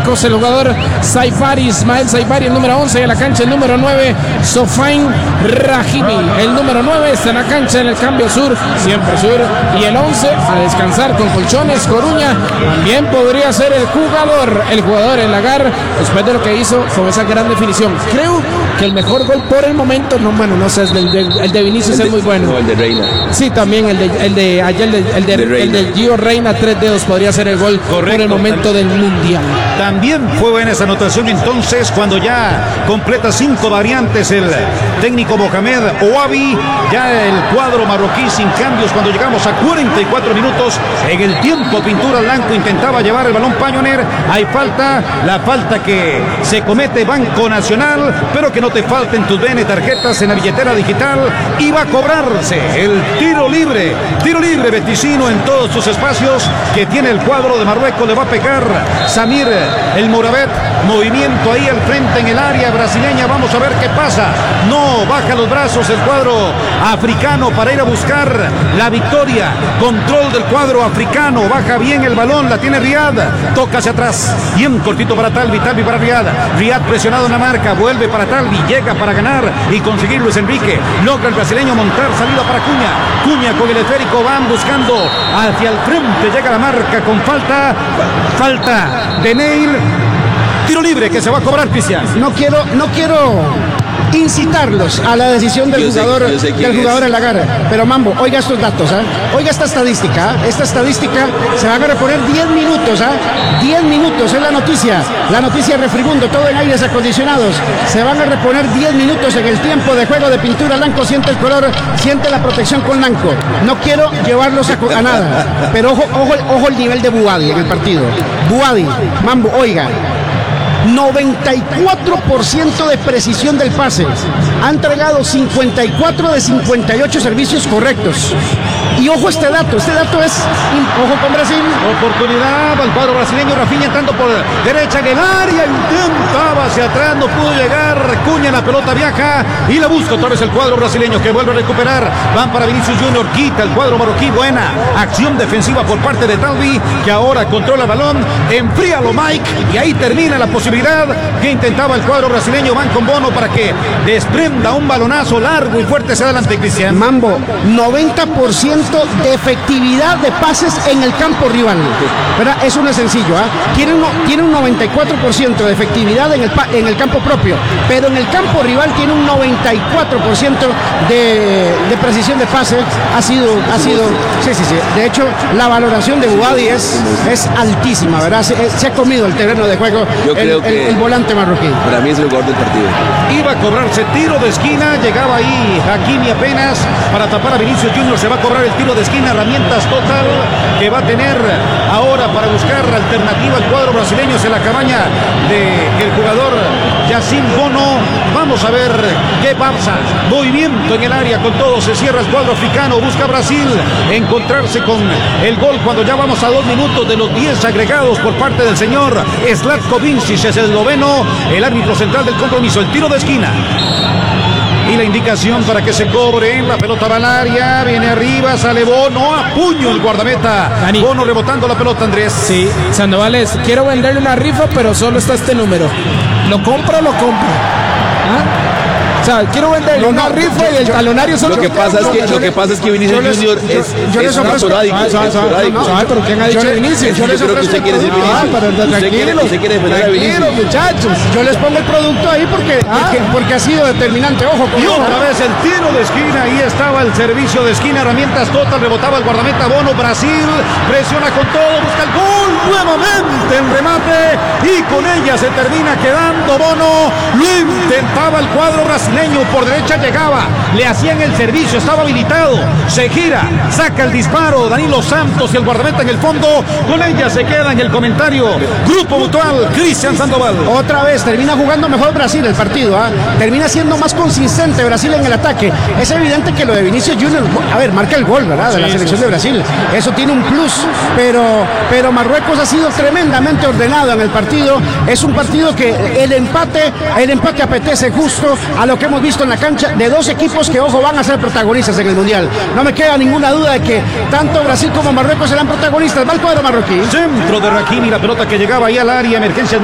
Marruecos, el jugador Saifari, Ismael Saifari, el número 11 de la cancha, el número 9, Sofiane Rahimi, el número 9 está en la cancha en el cambio sur, siempre sur, y el 11 a descansar con colchones, Coruña, también podría ser el jugador en Lagar, después de lo que hizo con esa gran definición. Creo que el mejor gol por el momento, no sé, el de Vinicius es muy bueno. No, el de Reina. Sí, también el de Gio Reina, 3 dedos, podría ser el gol. Correcto. Por el momento del Mundial. También fue buena esa anotación entonces cuando ya completa 5 variantes el técnico Mohamed Ouabi, ya el cuadro marroquí sin cambios cuando llegamos a 44 minutos en el tiempo. Pintura Blanco intentaba llevar el balón Pañoner, hay falta, la falta que se comete Banco Nacional, pero que no te falten tus BN tarjetas en la billetera digital, y va a cobrarse el tiro libre Beticino en todos sus espacios que tiene el cuadro de Marruecos. Le va a pegar Samir el Moravet, movimiento ahí al frente en el área brasileña, vamos a ver qué pasa. No baja los brazos el cuadro africano para ir a buscar la victoria, control del cuadro africano, baja bien el balón, la tiene Riyad, toca hacia atrás, bien cortito para Talvi para Riyad presionado en la marca, vuelve para Talvi, llega para ganar y conseguir Luis Enrique, logra el brasileño montar, salida para Cuña con el esférico, van buscando hacia el frente, llega la marca con falta de Neil, tiro libre que se va a cobrar, Cristian. No quiero incitarlos a la decisión del jugador en la gara, pero Mambo, oiga estos datos, oiga esta estadística, se van a reponer 10 minutos, 10 minutos es la noticia Refrimundo, todo en aires acondicionados, se van a reponer 10 minutos en el tiempo de juego de Pintura Blanco, siente el color, siente la protección con Blanco, no quiero llevarlos a nada, pero ojo el nivel de Bouhaddi en el partido, Mambo, oiga, 94% de precisión del pase. Ha entregado 54 de 58 servicios correctos. Y ojo este dato es, ojo con Brasil. Oportunidad al cuadro brasileño, Rafinha entrando por derecha en el área, intentaba hacia atrás, no pudo llegar, Cuña, la pelota viaja y la busca otra vez el cuadro brasileño que vuelve a recuperar, van para Vinicius Junior, quita el cuadro marroquí, buena acción defensiva por parte de Talvi, que ahora controla el balón, enfríalo Mike, y ahí termina la posibilidad que intentaba el cuadro brasileño, van con Bono para que desprenda un balonazo largo y fuerte hacia adelante, Cristian. Mambo, 90% de efectividad de pases en el campo rival, ¿verdad? Eso no es sencillo, tiene un 94% de efectividad en el campo propio, pero en el campo rival tiene un 94% de precisión de pase. Ha sido, sí. De hecho, la valoración de Bouhaddi es altísima, ¿verdad? Se ha comido el terreno de juego. Yo creo que el volante marroquí. Para mí es el jugador del partido. Iba a cobrarse tiro de esquina, llegaba ahí Hakimi apenas para tapar a Vinicius Junior, se va a cobrar el tiro de esquina, herramientas total que va a tener ahora para buscar alternativa el cuadro brasileño, en la cabaña del jugador Yacine Bono. Vamos a ver qué pasa, movimiento en el área con todo, se cierra el cuadro africano, busca Brasil encontrarse con el gol cuando ya vamos a 2 minutos de los 10 agregados por parte del señor Zlatko Vincic, es el noveno, el árbitro central del compromiso, el tiro de esquina. Y la indicación para que se cobre, la pelota va al área, viene arriba, sale Bono, a puño el guardameta. Dani. Bono rebotando la pelota, Andrés. Sí, Sandovales, quiero venderle una rifa, pero solo está este número. ¿Lo compra o lo compra? O sea, quiero venderle una rifa y el talonario solo. Lo que pasa es que Vinicius Junior es esporádico. Pero ¿quién ha dicho Vinicius? Yo creo que usted quiere decir Vinicius. Usted quiere defender a Vinicius. Muchachos, yo les pongo el producto ahí porque ha sido determinante. Ojo, Y otra vez el tiro de esquina, ahí estaba el servicio de esquina, herramientas total, rebotaba el guardameta Bono, Brasil, presiona con todo, busca el gol, nuevamente el remate, y con ella se termina quedando Bono, lo intentaba el cuadro brasileño, por derecha llegaba, le hacían el servicio, estaba habilitado, se gira, saca el disparo, Danilo Santos y el guardameta en el fondo, con ella se queda en el comentario, Grupo Mutual, Cristian Sandoval. Otra vez, termina jugando mejor Brasil el partido, termina siendo más consistente Brasil en el ataque. Es evidente que lo de Vinicius Junior, marca el gol, ¿verdad? De la selección de Brasil. Eso tiene un plus, pero Marruecos ha sido tremendamente ordenado en el partido. Es un partido que el empate apetece justo a lo que hemos visto en la cancha de dos equipos que, ojo, van a ser protagonistas en el Mundial. No me queda ninguna duda de que tanto Brasil como Marruecos serán protagonistas. Va el cuadro marroquí. Centro de Hakimi, la pelota que llegaba ahí al área, emergencia